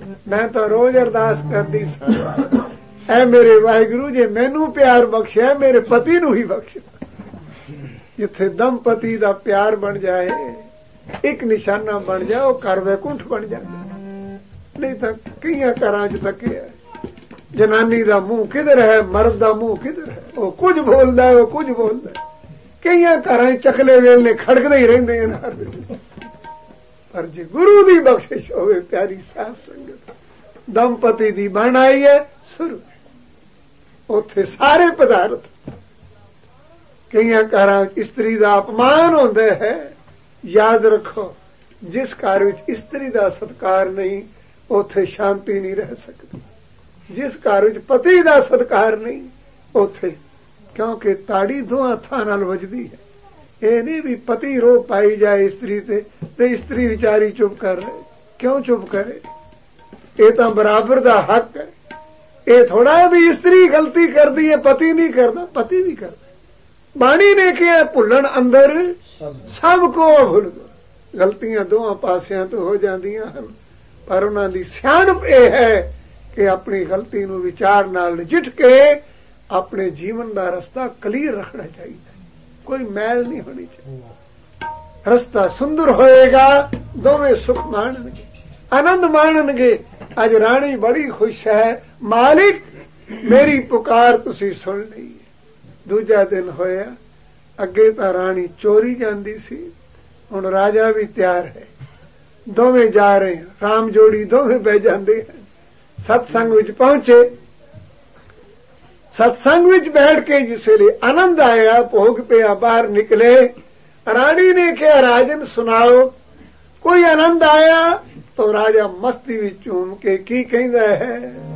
मैं तो रोज अरदास करदी सां, ऐ मेरे वाहिगुरू जे मैनू प्यार बख्शिया मेरे पति नू ही बख्श। जिथे दंपति दा प्यार बन जाए, एक निशाना बन जाए, वो घर वैकुंठ बन जाए। नहीं तो कई घरां च तके है, जनानी दा मुंह किधर है, मर्द दा मुंह किधर है, वो कुछ बोलदा है, वो कुछ बोलदा है। कई घरां चकले वेलने खड़कदे ही रहिंदे हैं। पर जे गुरु दी बख्शिश होवे प्यारी साध संगत, दंपति दी बन आई है सुर, उथे सारे पदार्थ। कई घरां स्त्री दा अपमान होंदा है। याद रखो, जिस घर विच स्त्री दा सत्कार नहीं, उथे शांति नहीं रह सकती। जिस घर विच पति दा सत्कार नहीं, उथे क्योंकि ताड़ी दो हत्थां नाल वजदी है। ये नहीं भी पति रो पाई जाए स्त्री ते स्त्री विचारी चुप कर रहे। क्यों चुप करे? ये तो बराबर दा हक है। ये थोड़ा है भी स्त्री गलती कर दी है, पति नहीं करता, पति भी करता। बाणी ने कहा भुलन अंदर सबको भुल दो। गलतियां दोवां पासियां तो हो जांदियां हन, पर उन्हां दी सियाणप यह है कि अपनी गलती नूं विचार नाल नजिठ के अपने जीवन का रस्ता क्लीयर रखना चाहिए। कोई मैल नहीं होनी चाहिए। रस्ता सुंदर होएगा, दोवें सुख माणनगे, आनंद माणनगे। अज राणी बड़ी खुश है, मालिक मेरी पुकार तुसी सुन ली है। दूजा दिन होया, अगे तो राणी चोरी जांदी सी, हुण राजा भी तैयार है। दोवें जा रहे हैं, राम जोड़ी दोवें बह जाते हैं। सत्संग विच पहुंचे। सत्संग विच बैठ के जिसले आनंद आया, भोग पिया, बाहर निकले। रानी ने कहा राजन सुनाओ, कोई आनंद आया? तो राजा मस्ती विच झूम के की कहंदा है,